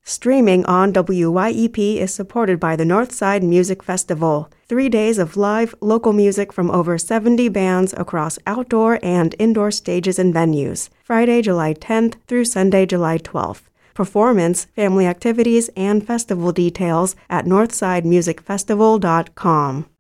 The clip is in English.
Streaming on WYEP is supported by the Northside Music Festival. 3 days of live, local music from over 70 bands across outdoor and indoor stages and venues. Friday, July 10th through Sunday, July 12th. Performance, family activities, and festival details at northsidemusicfestival.com.